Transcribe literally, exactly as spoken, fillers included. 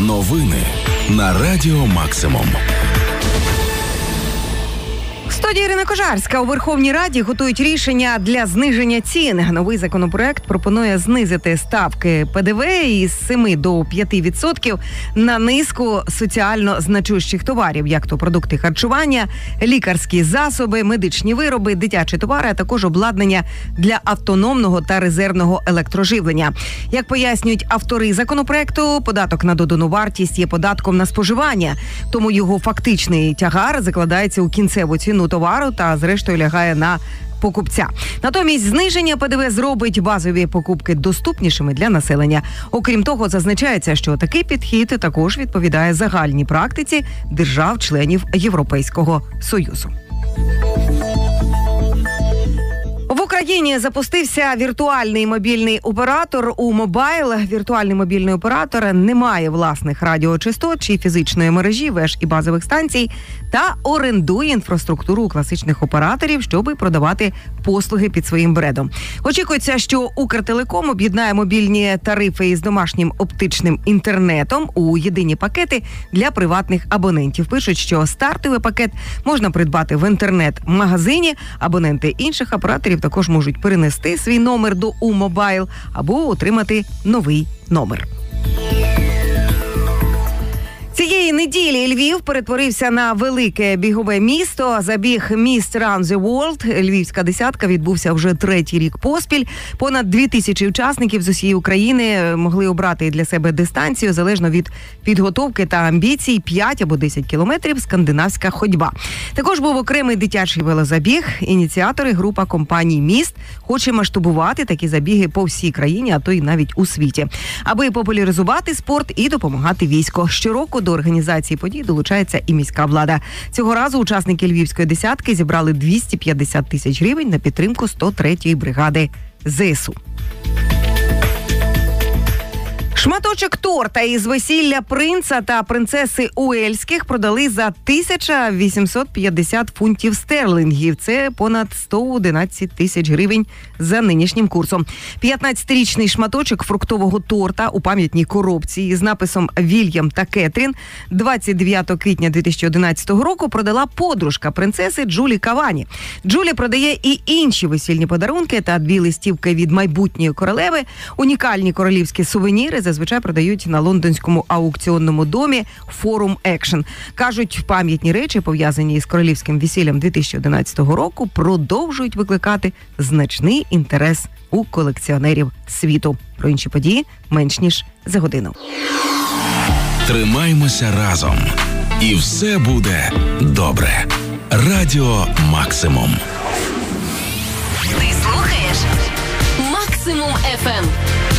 Новини на Радіо Максимум. В студії Ірина Кожарська. У Верховній Раді готують рішення для зниження цін. Новий законопроект пропонує знизити ставки Пе Де Ве із семи до п'яти відсотків на низку соціально значущих товарів, як то продукти харчування, лікарські засоби, медичні вироби, дитячі товари, а також обладнання для автономного та резервного електроживлення. Як пояснюють автори законопроекту, податок на додану вартість є податком на споживання, тому його фактичний тягар закладається у кінцеву ціну товару та, зрештою, лягає на покупця. Натомість зниження Пе Де Ве зробить базові покупки доступнішими для населення. Окрім того, зазначається, що такий підхід також відповідає загальній практиці держав-членів Європейського Союзу. В Україні запустився віртуальний мобільний оператор У-Мобайл. Віртуальний мобільний оператор не має власних радіочастот чи фізичної мережі, веж і базових станцій та орендує інфраструктуру у класичних операторів, щоб продавати послуги під своїм брендом. Очікується, що Укртелеком об'єднає мобільні тарифи із домашнім оптичним інтернетом у єдині пакети для приватних абонентів. Пишуть, що стартовий пакет можна придбати в інтернет-магазині. Абоненти інших операторів також можуть перенести свій номер до У-Мобайл або отримати новий номер. Цієї неділі Львів перетворився на велике бігове місто. Забіг Mist Run the World, львівська десятка, відбувся вже третій рік поспіль. Понад дві тисячі учасників з усієї України могли обрати для себе дистанцію, залежно від підготовки та амбіцій, п'ять або десять кілометрів скандинавська ходьба. Також був окремий дитячий велозабіг. Ініціатори, група компаній «Міст», хоче масштабувати такі забіги по всій країні, а то й навіть у світі, аби популяризувати спорт і допомагати війську. Щороку до організації подій долучається і міська влада. Цього разу учасники львівської десятки зібрали двісті п'ятдесят тисяч гривень на підтримку сто третьої бригади Зе Ес У. Шматочок торта із весілля принца та принцеси Уельських продали за тисячу вісімсот п'ятдесят фунтів стерлингів. Це понад сто одинадцять тисяч гривень за нинішнім курсом. п'ятнадцятирічний шматочок фруктового торта у пам'ятній коробці із написом «Вільям та Кетрін» двадцять дев'ятого квітня дві тисячі одинадцятого року продала подружка принцеси Джулі Кавані. Джулі продає і інші весільні подарунки та дві листівки від майбутньої королеви. Унікальні королівські сувеніри зазвичай продають на лондонському аукціонному домі Forum Action. Кажуть, пам'ятні речі, пов'язані із королівським весіллям дві тисячі одинадцятого року, продовжують викликати значний інтерес у колекціонерів світу. Про інші події менш ніж за годину. Тримаймося разом. І все буде добре. Радіо Максимум. Ти слухаєш Максимум Еф Ем.